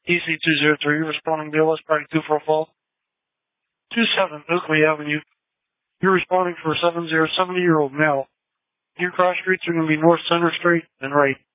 EC203, responding to LS Party 2 for a fall. 27 Oakley Avenue. You're responding for a 7070-year-old male. Your cross streets are going to be North Center Street and right.